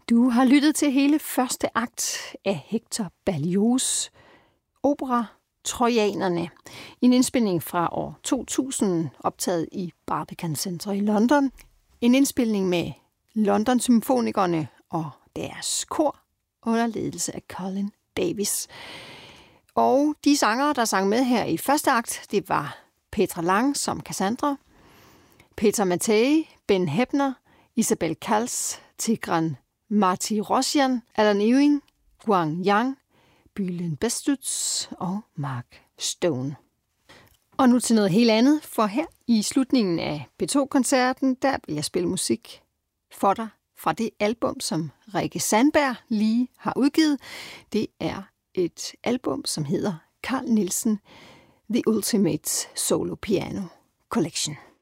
Du har lyttet til hele første akt af Hector Berlioz' opera Trojanerne. En indspilning fra år 2000, optaget i Barbican Center i London. En indspilning med London Symfonikerne og deres kor under ledelse af Colin Davis. Og de sangere, der sang med her i første akt, det var Petra Lang som Cassandra, Peter Mattei, Ben Hebner, Isabel Kals, Tigran Martirosyan, Alan Ewing, Guang Yang, Bülent Bestütz og Mark Stone. Og nu til noget helt andet, for her i slutningen af P2-koncerten, der vil jeg spille musik for dig fra det album, som Rikke Sandberg lige har udgivet. Det er et album, som hedder Carl Nielsen The Ultimate Solo Piano Collection.